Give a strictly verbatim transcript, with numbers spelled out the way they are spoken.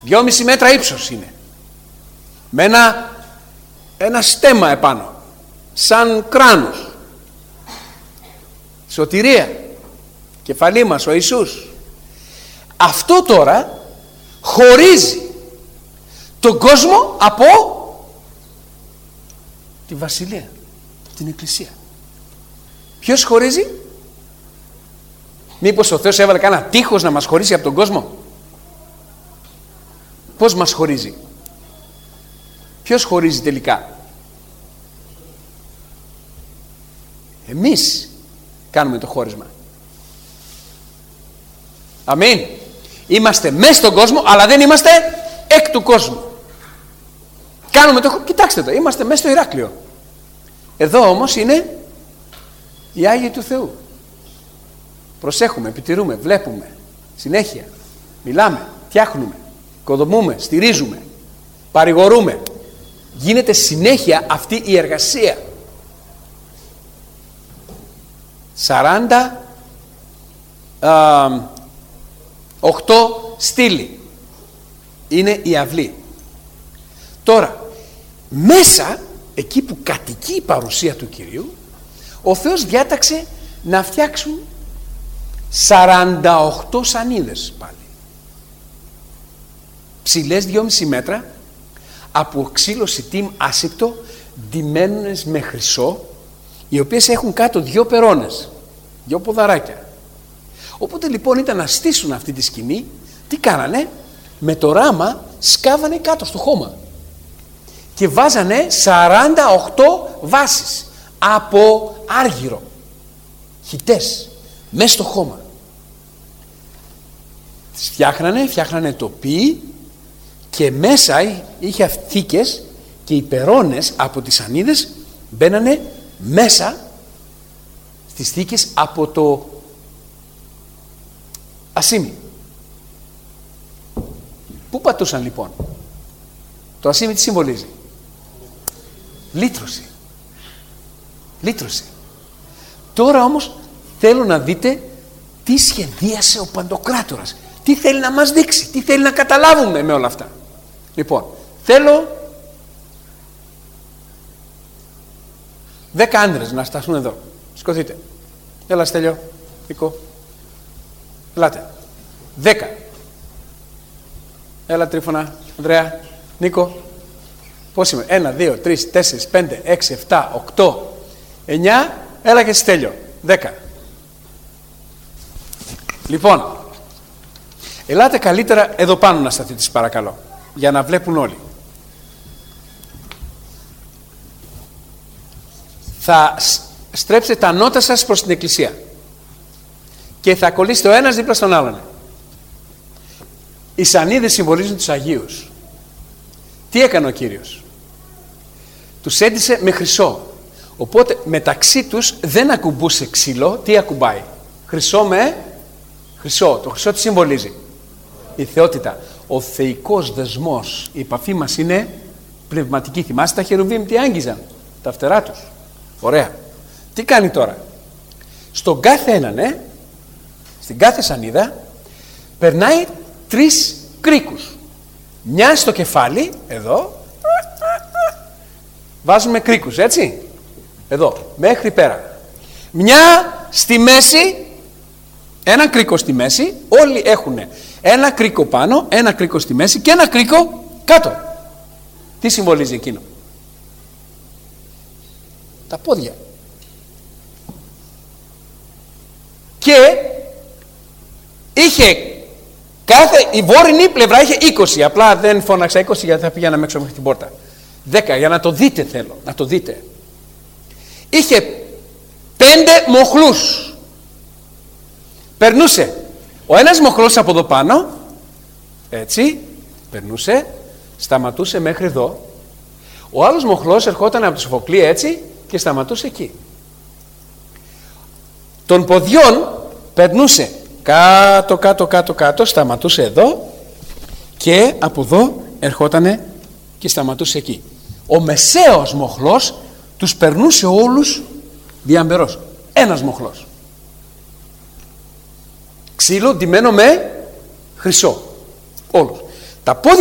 Δυόμιση μέτρα ύψος είναι. Με ένα, ένα στέμμα επάνω. Σαν κράνος. Σωτηρία. Κεφαλή μας ο Ιησούς. Αυτό τώρα χωρίζει τον κόσμο από τη βασιλεία, την εκκλησία. Ποιος χωρίζει? Μήπως ο Θεός έβαλε κανένα τείχος να μας χωρίσει από τον κόσμο? Πώς μας χωρίζει? Ποιος χωρίζει τελικά? Εμείς κάνουμε το χώρισμα. Αμήν. Είμαστε μέσα στον κόσμο, αλλά δεν είμαστε εκ του κόσμου. Κάνουμε το... Κοιτάξτε το, είμαστε μέσα στο Ηράκλειο. Εδώ όμως είναι οι Άγιοι του Θεού. Προσέχουμε, επιτηρούμε, βλέπουμε συνέχεια. Μιλάμε, φτιάχνουμε, οικοδομούμε, στηρίζουμε, παρηγορούμε. Γίνεται συνέχεια αυτή η εργασία. Σαράντα οκτώ στήλοι είναι η αυλή. Τώρα μέσα εκεί που κατοικεί η παρουσία του Κυρίου, ο Θεός διάταξε να φτιάξουν σαράντα οκτώ σανίδες πάλι, ψηλές δυόμιση μέτρα, από ξύλο σιτίμ άσηπτο, ντυμένες με χρυσό, οι οποίες έχουν κάτω δυο περώνες, δυο ποδαράκια. Οπότε λοιπόν ήταν να στήσουν αυτή τη σκηνή. Τι κάνανε? Με το ράμα σκάβανε κάτω στο χώμα και βάζανε σαράντα οκτώ βάσεις από άργυρο, χιτές, μέσα στο χώμα. Τις φτιάχνανε, φτιάχνανε τοπί και μέσα είχε θήκες και οι περώνες από τις σανίδες μπαίνανε μέσα στις θήκες από το ασίμι. Πού πατούσαν λοιπόν? Το ασίμι τι συμβολίζει? Λύτρωση. Λύτρωση. Τώρα όμως θέλω να δείτε τι σχεδίασε ο Παντοκράτορας. Τι θέλει να μας δείξει, τι θέλει να καταλάβουμε με όλα αυτά. Λοιπόν, θέλω δέκα άντρες να σταθούν εδώ. Σηκωθείτε. Έλα Στέλιο, Νίκο. Ελάτε. Δέκα. Έλα Τρίφωνα, Ανδρέα, Νίκο. Πώς είμαι? Ένα, δύο, τρεις, τέσσερις, πέντε, έξι, εφτά, οκτώ, εννιά. Έλα και Στέλιο. Δέκα. Λοιπόν, ελάτε καλύτερα εδώ πάνω να σταθείτε παρακαλώ, για να βλέπουν όλοι. Θα στρέψετε τα νότα σας προς την εκκλησία και θα κολλήσετε ο ένας δίπλα στον άλλον. Οι σανίδες συμβολίζουν τους Αγίους. Τι έκανε ο Κύριος? Τους έντυσε με χρυσό. Οπότε μεταξύ τους δεν ακουμπούσε ξύλο. Τι ακουμπάει? Χρυσό με χρυσό. Το χρυσό τι συμβολίζει? Η θεότητα. Ο θεϊκός δεσμός. Η επαφή μας είναι πνευματική. Θυμάστε τα χερουβίμ τι άγγιζαν? Τα φτερά τους. Ωραία. Τι κάνει τώρα? Στον κάθε έναν, ε, στην κάθε σανίδα περνάει τρεις κρίκους. Μια στο κεφάλι, εδώ, βάζουμε κρίκους, έτσι, εδώ, μέχρι πέρα. Μια στη μέση, ένα κρίκο στη μέση, όλοι έχουν ένα κρίκο πάνω, ένα κρίκο στη μέση και ένα κρίκο κάτω. Τι συμβολίζει εκείνο? Τα πόδια. Και είχε κάθε, η βόρεινη πλευρά είχε είκοσι, απλά δεν φώναξα είκοσι γιατί θα πήγαινα έξω μέχρι την πόρτα. δέκα, για να το δείτε θέλω, να το δείτε. Είχε πέντε μοχλούς. Περνούσε ο ένας μοχλός από εδώ πάνω, έτσι, περνούσε, σταματούσε μέχρι εδώ. Ο άλλος μοχλός ερχόταν από τη Σοφοκλή έτσι και σταματούσε εκεί. Των ποδιών περνούσε κάτω, κάτω, κάτω, κάτω, σταματούσε εδώ και από εδώ ερχότανε και σταματούσε εκεί. Ο μεσαίος μοχλός τους περνούσε όλους διαμπερός. Ένας μοχλός. Ξύλο ντυμένο με χρυσό. Όλους. Τα πόδια